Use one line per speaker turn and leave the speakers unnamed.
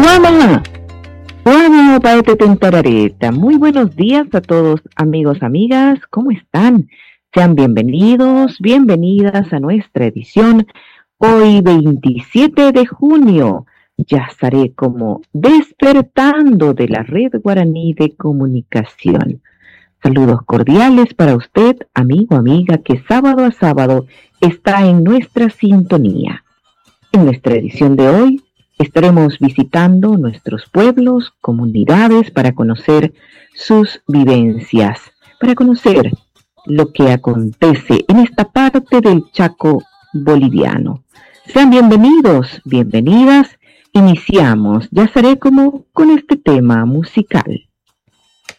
Guama, guama, paete tentarareta. Muy buenos días a todos, amigos, amigas. ¿Cómo están? Sean bienvenidos, bienvenidas a nuestra edición hoy 27 de junio. Ya estaré como despertando de la red guaraní de comunicación. Saludos cordiales para usted, amigo, amiga, que sábado a sábado está en nuestra sintonía. En nuestra edición de hoy estaremos visitando nuestros pueblos, comunidades, para conocer sus vivencias, para conocer lo que acontece en esta parte del Chaco boliviano. Sean bienvenidos, bienvenidas. Iniciamos, ya seré como con este tema musical.